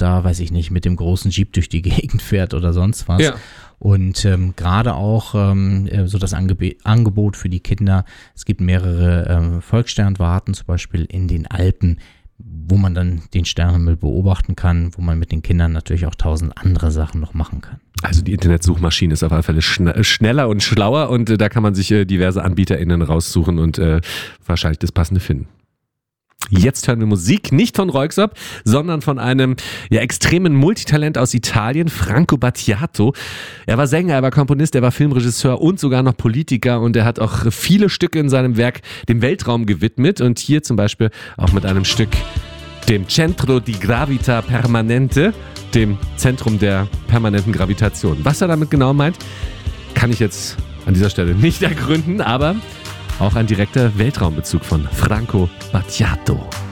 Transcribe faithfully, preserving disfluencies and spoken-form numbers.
da, weiß ich nicht, mit dem großen Jeep durch die Gegend fährt oder sonst was. Ja. Und ähm, gerade auch ähm, so das Angeb- Angebot für die Kinder, es gibt mehrere ähm, Volkssternwarten, zum Beispiel in den Alpen, wo man dann den Sternenhimmel beobachten kann, wo man mit den Kindern natürlich auch tausend andere Sachen noch machen kann. Also die Internetsuchmaschine ist auf alle Fälle schn- schneller und schlauer und äh, da kann man sich äh, diverse AnbieterInnen raussuchen und äh, wahrscheinlich das Passende finden. Jetzt hören wir Musik, nicht von Röyksopp, sondern von einem ja, extremen Multitalent aus Italien, Franco Battiato. Er war Sänger, er war Komponist, er war Filmregisseur und sogar noch Politiker und er hat auch viele Stücke in seinem Werk dem Weltraum gewidmet und hier zum Beispiel auch mit einem Stück, dem Centro di Gravita Permanente, dem Zentrum der permanenten Gravitation. Was er damit genau meint, kann ich jetzt an dieser Stelle nicht ergründen, aber auch ein direkter Weltraumbezug von Franco Battiato.